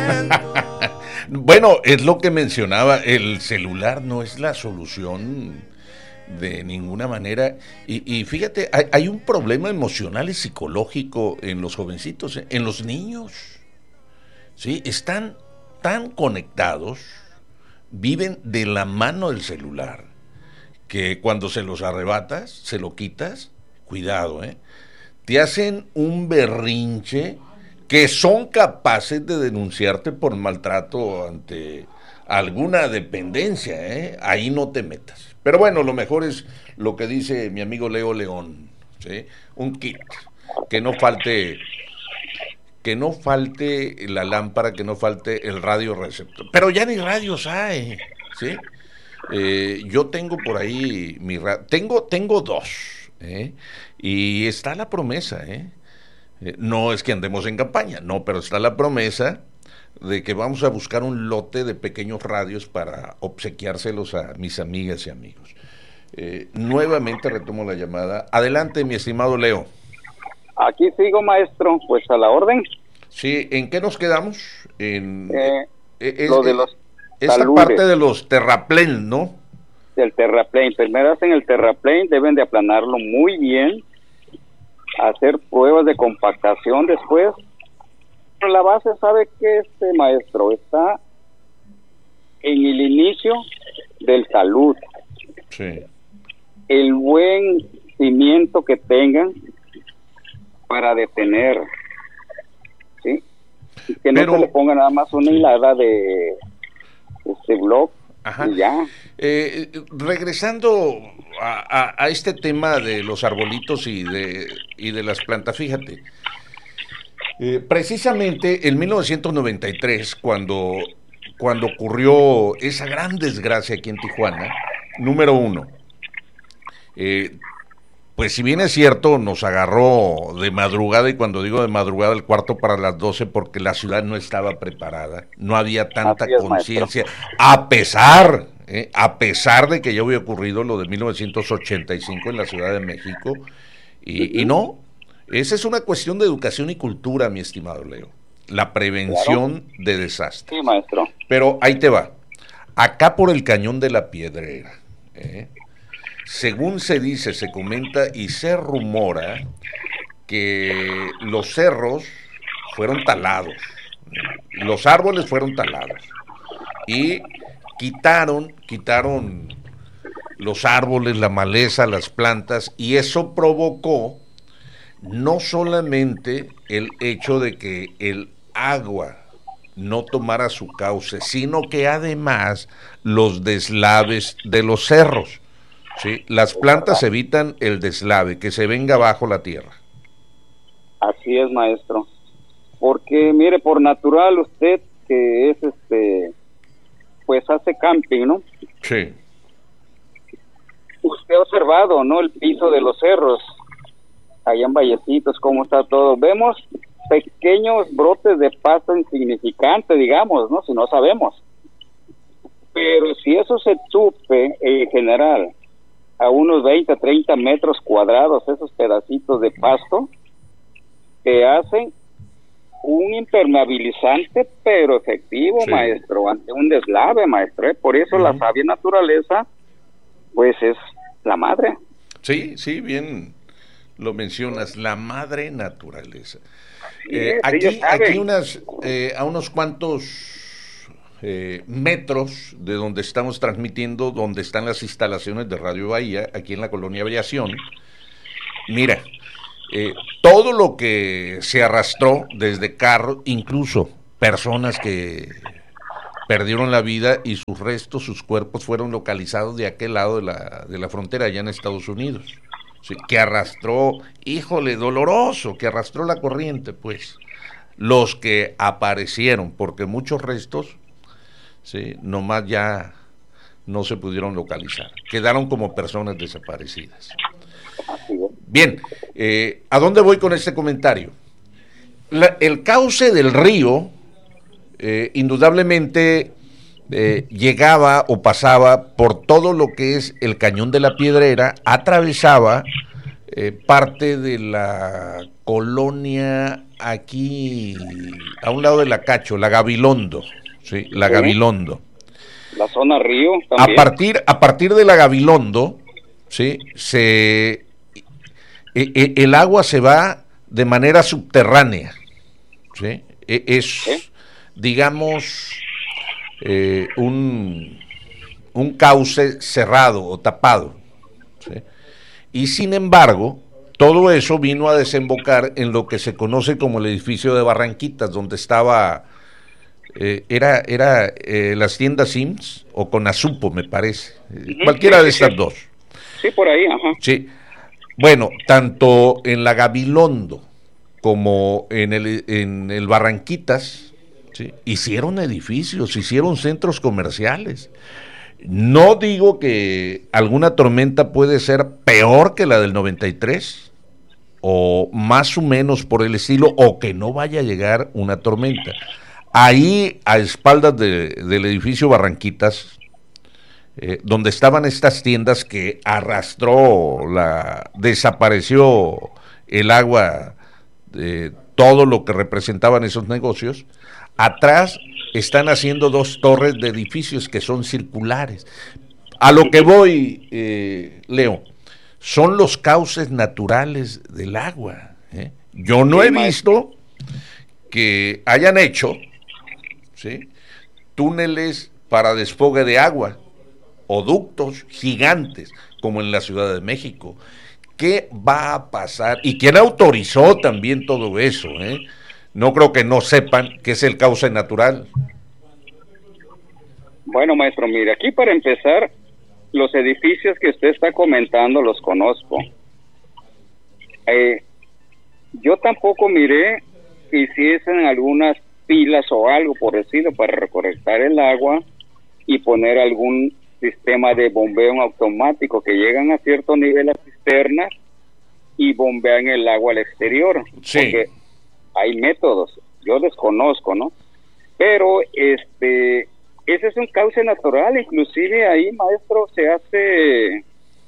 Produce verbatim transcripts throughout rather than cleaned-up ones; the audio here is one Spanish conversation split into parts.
Bueno, es lo que mencionaba, el celular no es la solución de ninguna manera. Y, y fíjate, hay, hay un problema emocional y psicológico en los jovencitos, ¿eh? En los niños. ¿Sí? Están tan conectados, viven de la mano del celular, que cuando se los arrebatas, se lo quitas, cuidado, ¿eh? Te hacen un berrinche que son capaces de denunciarte por maltrato ante alguna dependencia, ¿eh? Ahí no te metas. Pero bueno, lo mejor es lo que dice mi amigo Leo León, ¿sí? Un kit, que no falte, que no falte la lámpara, que no falte el radio receptor. Pero ya ni radios hay, ¿sí? Eh, yo tengo por ahí mi radio, tengo, tengo dos, ¿eh? Y está la promesa, ¿eh? No es que andemos en campaña, no, pero está la promesa de que vamos a buscar un lote de pequeños radios para obsequiárselos a mis amigas y amigos. Eh, nuevamente retomo la llamada. Adelante, mi estimado Leo. Aquí sigo, maestro, pues a la orden. Sí, ¿en qué nos quedamos? En, eh, eh, es, lo de los esa taludes. parte de los terraplén, ¿no? Del terraplén. Primero hacen el terraplén, deben de aplanarlo muy bien, hacer pruebas de compactación después. Pero la base, ¿sabe qué, este maestro? Está en el inicio del talud. Sí. El buen cimiento que tengan para detener, ¿sí? Y que Pero, no se le ponga nada más una sí. hilada de este bloque. Ajá. Y ya. Eh, regresando a, a, a este tema de los arbolitos y de, y de las plantas, fíjate, eh, precisamente en mil novecientos noventa y tres, cuando, cuando ocurrió esa gran desgracia aquí en Tijuana, número uno, eh, pues si bien es cierto, nos agarró de madrugada, y cuando digo de madrugada, el cuarto para las doce, porque la ciudad no estaba preparada, no había tanta conciencia, a pesar, eh, a pesar de que ya había ocurrido lo de mil novecientos ochenta y cinco en la Ciudad de México, y, uh-huh. y no, esa es una cuestión de educación y cultura, mi estimado Leo, la prevención claro. de desastres. Sí, maestro. Pero ahí te va, acá por el Cañón de la Piedrera, eh, según se dice, se comenta y se rumora que los cerros fueron talados, los árboles fueron talados y quitaron, quitaron los árboles, la maleza, las plantas, y eso provocó no solamente el hecho de que el agua no tomara su cauce, sino que además los deslaves de los cerros. Sí, las plantas evitan el deslave, que se venga bajo la tierra. Así es, maestro. Porque, mire, por natural usted que es, este, pues hace camping, ¿no? Sí. Usted ha observado, ¿no? El piso de los cerros, allá en Vallecitos, cómo está todo. Vemos pequeños brotes de pasto insignificante, digamos, ¿no? Si no sabemos. Pero si eso se tupe en general a unos veinte, treinta metros cuadrados, esos pedacitos de pasto, que hacen un impermeabilizante, pero efectivo, sí. maestro, ante un deslave, maestro, ¿eh? Por eso uh-huh. la sabia naturaleza, pues es la madre. Sí, sí, bien lo mencionas, la madre naturaleza. Sí, eh, sí, aquí, aquí unas, eh, a unos cuantos Eh, metros de donde estamos transmitiendo, donde están las instalaciones de Radio Bahía, aquí en la Colonia Aviación. Mira, eh, todo lo que se arrastró desde carros, incluso personas que perdieron la vida y sus restos, sus cuerpos fueron localizados de aquel lado de la, de la frontera, allá en Estados Unidos. Sí, que arrastró, híjole, doloroso, que arrastró la corriente, pues. Los que aparecieron, porque muchos restos sí, nomás ya no se pudieron localizar, quedaron como personas desaparecidas. Bien, eh, ¿a dónde voy con este comentario? La, el cauce del río, eh, indudablemente, eh, llegaba o pasaba por todo lo que es el Cañón de la Piedrera, atravesaba eh, parte de la colonia aquí, a un lado de la Cacho, la Gabilondo, ¿sí? La Sí. Gabilondo. La zona Río A también. partir, a partir de la Gabilondo, ¿sí? Se, e- e- el agua se va de manera subterránea, ¿sí? E- Es, Sí. digamos, eh, un, un cauce cerrado o tapado, ¿sí? Y sin embargo, todo eso vino a desembocar en lo que se conoce como el edificio de Barranquitas, donde estaba, eh, era, era eh, las tiendas Sims o Conasupo, me parece, eh, Ujú, cualquiera sí, de sí, estas sí. dos. Sí, por ahí, ajá. Sí, bueno, tanto en la Gabilondo como en el, en el Barranquitas, ¿sí? Hicieron edificios, hicieron centros comerciales. No digo que alguna tormenta puede ser peor que la del noventa y tres, o más o menos por el estilo, o que no vaya a llegar una tormenta. Ahí, a espaldas de, del edificio Barranquitas, eh, donde estaban estas tiendas que arrastró, la desapareció el agua de todo lo que representaban esos negocios, atrás están haciendo dos torres de edificios que son circulares. A lo que voy, eh, Leo, son los cauces naturales del agua. ¿eh? Yo no Sí, he maestro. visto que hayan hecho, ¿sí? túneles para desfogue de agua o ductos gigantes como en la Ciudad de México. ¿Qué va a pasar? ¿Y quién autorizó también todo eso? ¿eh? No creo que no sepan que es el cauce natural. Bueno, maestro, mire, aquí para empezar, los edificios que usted está comentando los conozco. Eh, yo tampoco miré que hiciesen algunas pilas o algo por decirlo para recolectar el agua y poner algún sistema de bombeo automático que llegan a cierto nivel a cisternas y bombean el agua al exterior. Sí. Porque hay métodos, yo desconozco, ¿no? Pero este, ese es un cauce natural, inclusive ahí, maestro, se hace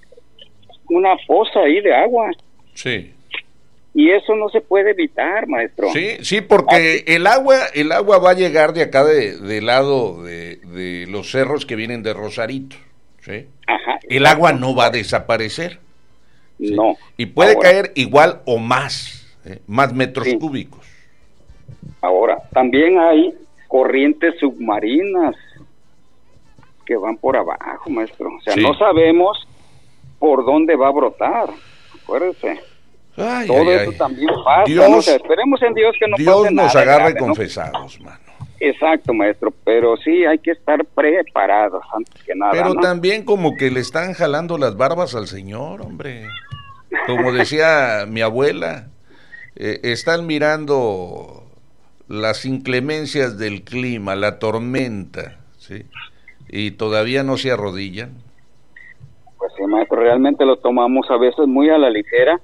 una fosa ahí de agua. Sí. Y eso no se puede evitar, maestro. Sí, sí, porque el agua, el agua va a llegar de acá de, del lado de, de los cerros que vienen de Rosarito, ¿sí? Ajá. El agua no va a desaparecer. ¿sí? No. Y puede Ahora, caer igual o más, ¿eh? más metros sí. cúbicos. Ahora, también hay corrientes submarinas que van por abajo, maestro. O sea, Sí. no sabemos por dónde va a brotar. Acuérdense. Ay, Todo ay, eso ay. también pasa. Dios, ¿no? O sea, esperemos en Dios que no Dios pase nos nada agarre grave, ¿no? confesados, mano. Exacto, maestro, pero sí hay que estar preparados antes que nada, Pero ¿no? también como que le están jalando las barbas al Señor, hombre. Como decía mi abuela, eh, están mirando las inclemencias del clima, la tormenta, ¿sí? Y todavía no se arrodillan. Pues sí, maestro, realmente lo tomamos a veces muy a la ligera,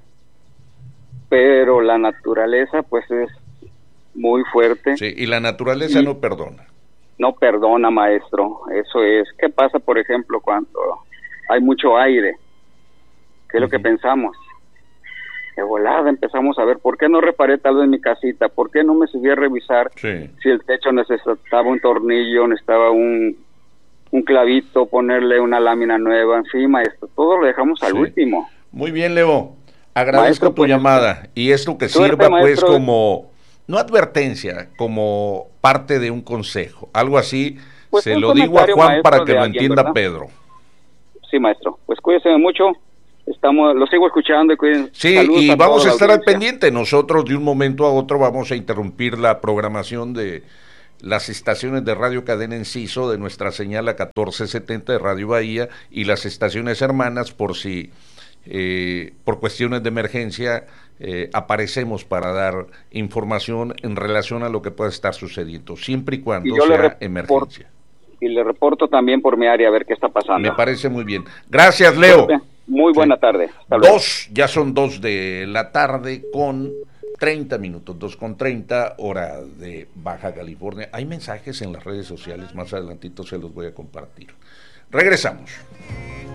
pero la naturaleza pues es muy fuerte. Sí, y la naturaleza y no perdona. no perdona, maestro. Eso es. ¿Qué pasa, por ejemplo, cuando hay mucho aire? ¿Qué es lo que Ujú. pensamos? De volada empezamos a ver, ¿por qué no reparé tal vez mi casita? ¿Por qué no me subí a revisar Sí. si el techo necesitaba un tornillo, necesitaba un, un clavito, ponerle una lámina nueva? En fin, maestro, todo lo dejamos al Sí. último. Muy bien, Leo. Agradezco Maestro, tu pues, llamada y esto que suerte, sirva pues maestro. como, no advertencia, como parte de un consejo. Algo así Pues se un lo digo a comentario, Juan maestro, para que de lo alguien, entienda ¿verdad? Pedro. Sí, maestro. Pues cuídense mucho. Estamos, lo sigo escuchando y cuídense. Sí, Saludos y a vamos toda a la estar al audiencia. pendiente. Nosotros de un momento a otro vamos a interrumpir la programación de las estaciones de Radio Cadena Enciso, de nuestra señal a catorce setenta de Radio Bahía y las estaciones hermanas por si eh, por cuestiones de emergencia eh, aparecemos para dar información en relación a lo que pueda estar sucediendo, siempre y cuando Y yo le sea reporto, emergencia. y le reporto también por mi área a ver qué está pasando. Me parece muy bien. Gracias, Leo. Suerte. Muy buena Sí. tarde. Hasta luego. Dos, ya son dos de la tarde con treinta minutos, dos con treinta, hora de Baja California. Hay mensajes en las redes sociales, más adelantito se los voy a compartir. Regresamos.